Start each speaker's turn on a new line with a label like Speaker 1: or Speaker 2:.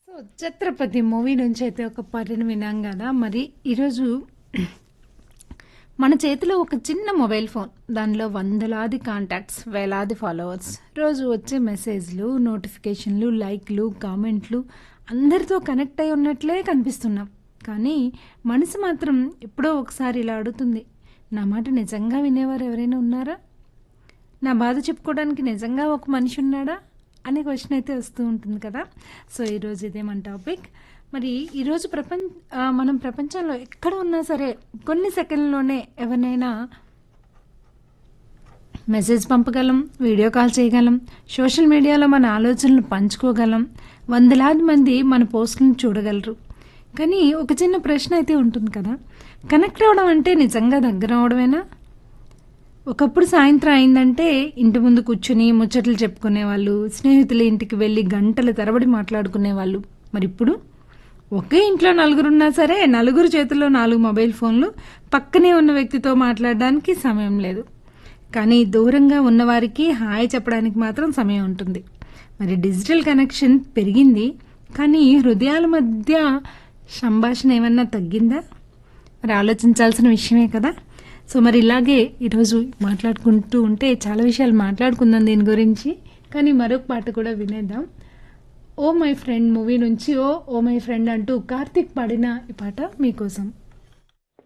Speaker 1: So 'Chhatrapati' movie నుంచి అయితే ఒక పాటను విన్నాం కదా! మరి ఈరోజు మన చేతిలో ఒక చిన్న మొబైల్ ఫోన్. దానిలో వందలాది కాంటాక్ట్స్, వేలాది ఫాలోవర్స్, రోజు వచ్చే మెసేజ్‌లు, నోటిఫికేషన్‌లు, లైక్‌లు, కామెంట్‌లు అందరితో కనెక్ట్ అయి ఉన్నట్లే కనిపిస్తున్నాం. కానీ మనసు మాత్రం ఎప్పుడో ఒకసారి ఇలా అడుగుతుంది. నా మాట నిజంగా వినేవారు ఎవరైనా ఉన్నారా? నా బాధ చెప్పుకోవడానికి నిజంగా ఒక మనిషి ఉన్నాడా? అనే క్వశ్చన్ అయితే వస్తూ ఉంటుంది కదా! సో, ఈరోజు ఇదే మన టాపిక్. మరి ఈరోజు మనం ప్రపంచంలో ఎక్కడ ఉన్నా సరే కొన్ని సెకండ్‌లోనే ఎవరినైనా మెసేజ్ పంపగలం, వీడియో కాల్ చేయగలం, సోషల్ మీడియాలో మన ఆలోచనలు పంచుకోగలం, వందలాది మంది మన పోస్టులను చూడగలరు. కానీ ఒక చిన్న ప్రశ్న అయితే ఉంటుంది కదా! కనెక్ట్ అవ్వడం అంటే నిజంగా దగ్గర అవడమేనా? ఒకప్పుడు సాయంత్రం అయిందంటే ఇంటి ముందు కూర్చుని ముచ్చట్లు చెప్పుకునేవాళ్ళు, స్నేహితుల ఇంటికి వెళ్ళి గంటల తరబడి మాట్లాడుకునేవాళ్ళు. మరిప్పుడు ఒకే ఇంట్లో నలుగురున్నా సరే నలుగురు చేతుల్లో 4 మొబైల్ ఫోన్లు, పక్కనే ఉన్న వ్యక్తితో మాట్లాడడానికి సమయం లేదు. కానీ దూరంగా ఉన్నవారికి హాయ్ చెప్పడానికి మాత్రం సమయం ఉంటుంది. మరి డిజిటల్ కనెక్షన్ పెరిగింది, కానీ హృదయాల మధ్య సంభాషణ ఏమన్నా తగ్గిందా? మరి ఆలోచించాల్సిన విషయమే కదా! సో మరి ఇలాగే ఈరోజు మాట్లాడుకుంటూ ఉంటే చాలా విషయాలు మాట్లాడుకుందాం దీని గురించి. కానీ మరొక పాట కూడా వినేద్దాం. 'ఓ మై ఫ్రెండ్' మూవీ నుంచి ఓ మై ఫ్రెండ్ అంటూ కార్తీక్ పాడిన ఈ పాట మీకోసం.